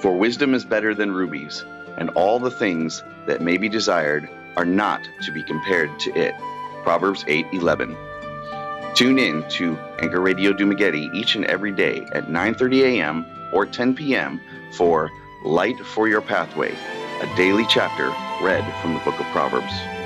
For wisdom is better than rubies, and all the things that may be desired are not to be compared to it. Proverbs 8:11. Tune in to Anchor Radio Dumaguete each and every day at 9:30 a.m. or 10 p.m. for Light for Your Pathway, a daily chapter read from the book of Proverbs.